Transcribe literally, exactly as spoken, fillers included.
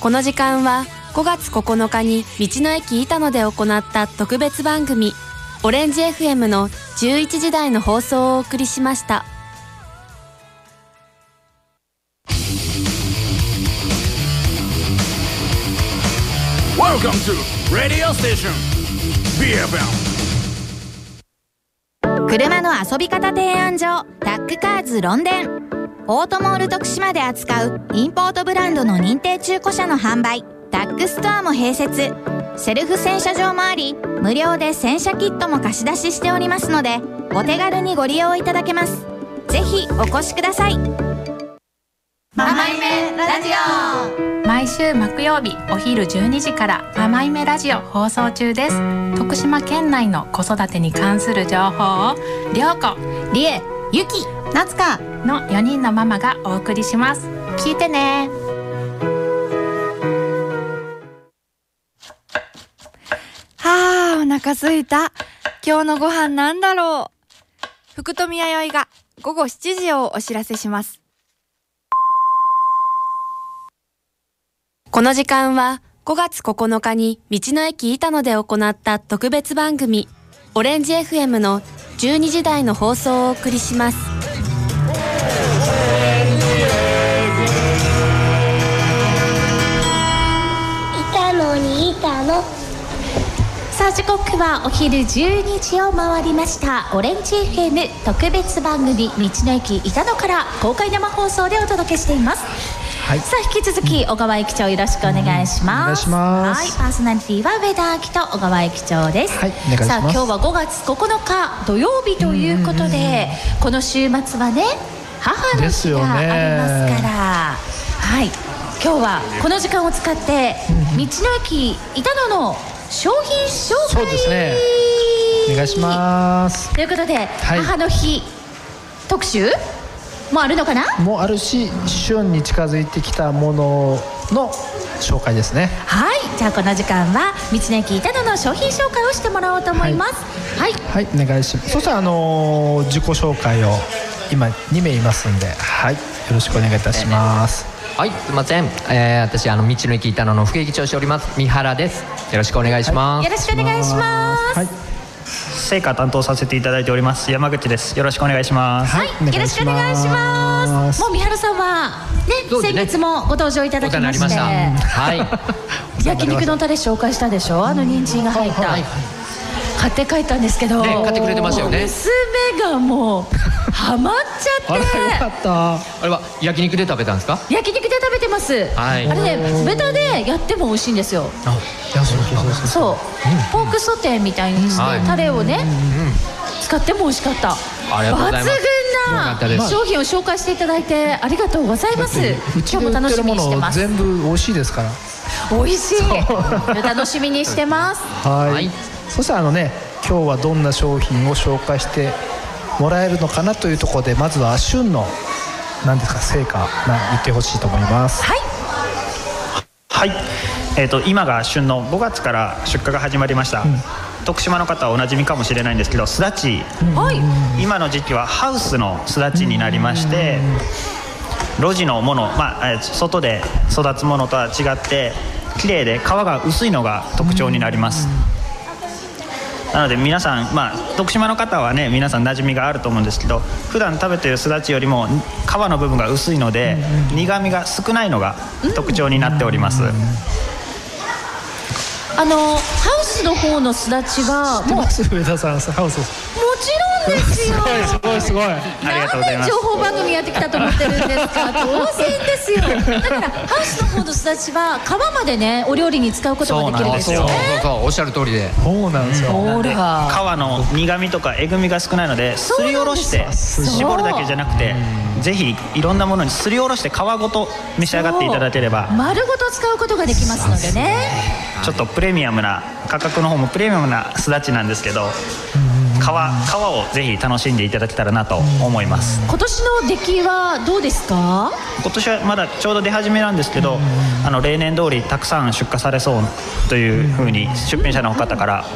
この時間はごがつここのかに道の駅板野で行った特別番組オレンジ エフエム のじゅういちじ台の放送をお送りしました。 Welcome to Radio Station ビーエフエム。 車の遊び方提案所タックカーズロンデン。オートモール徳島で扱うインポートブランドの認定中古車の販売、タックストアも併設。セルフ洗車場もあり、無料で洗車キットも貸し出ししておりますので、お手軽にご利用いただけます。ぜひお越しください。 ママイメラジオ、毎週木曜日お昼じゅうにじからママイメラジオ放送中です。徳島県内の子育てに関する情報をりょうこ、りえ、ゆき、なつかのよにんのママがお送りします。聞いてね。 はあ、お腹すいた。今日のご飯なんだろう。福富弥生がごごしちじをお知らせします。 この時間はごがつここのかに道の駅板野で行った特別番組オレンジ エフエム のじゅうにじ台の放送をお送りします。 板野に板野。 さあ時刻はお昼じゅうにじを回りました。オレンジ エフエム 特別番組道の駅板野から公開生放送でお届けしています。はい、さあ引き続き小川駅長よろしくお願いします。お願いします。はい、パーソナリティは上田明と小川駅長です。はい、お願いします。さあ今日はごがつここのか土曜日ということで、この週末はね母の日がありますから、はい、今日はこの時間を使って道の駅板野の商品紹介、 そうですね、お願いします。 ということで、はい、母の日特集もあるのかな。 もうあるし、旬に近づいてきたものの紹介ですね。 はい、じゃあこの時間は道の駅板野の商品紹介をしてもらおうと思います。はい、 はい、はい、お願いします。そしたらあのー、自己紹介を今にめいますんで、はい、よろしくお願いいたします。 はい、すみません、えー、私あの道の駅板野の副駅長をしております三原です。よろしくお願いします。 はい、よろしくお願いします。はい、 成果担当させていただいております山口です。よろしくお願いします。 はい、よろしくお願いします。もう三原さんはね、先月もご登場いただきまして、はい、焼肉のタレ紹介したでしょ。あの人参が入った、はい、買って帰ったんですけど、 ね、買ってくれてましたよね。 娘がもうハマっちゃってあれよかった。 あれは焼肉で食べたんですか。 焼肉で食べてます、はい、あれね豚でやっても美味しいんですよ。あ、 そうそうそうそう、ポークソテーみたいにして、はい、タレをね、うんうん、使っても美味しかった。 ありがとうございます。 抜群な商品を紹介していただいてありがとうございます。今日も楽しみにしてます。 全部美味しいですから。 美味しい。楽しみにしてます。 はい、はい、そしたらあのね、今日はどんな商品を紹介してもらえるのかなというところで、まずは旬の何ですか成果な言ってほしいと思います。 はい、 はい、えーと、今が旬のごがつから出荷が始まりました、うん、徳島の方はおなじみかもしれないんですけど、すだち、はい、今の時期はハウスのすだちになりまして、露地のもの、まあ、外で育つものとは違って綺麗で皮が薄いのが特徴になります。なので皆さん、まあ、徳島の方はね皆さん馴染みがあると思うんですけど、普段食べているすだちよりも皮の部分が薄いので、うん、苦みが少ないのが特徴になっております。うん、 あのハウスの方のすだちはもう上田さんハウスもちろんですよ。 すごいすごい、ありがとうございます。 情報番組やってきたと思ってるんですか。当然ですよ。だからハウスの方のすだちは皮までねお料理に使うことができるんですよね。 そうそうそう、おっしゃる通りで。 そうなんですよ。 ほら、 皮の苦みとかえぐみが少ないので、すりおろして絞るだけじゃなくて、ぜひいろんなものにすりおろして皮ごと召し上がっていただければ、 丸ごと使うことができますのでね。 ちょっとプレミアムな価格の方もプレミアムなすだちなんですけど、皮, 皮をぜひ楽しんでいただけたらなと思います。 今年の出来はどうですか。 今年はまだちょうど出始めなんですけど、あの例年通りたくさん出荷されそうというふうに出品者の方から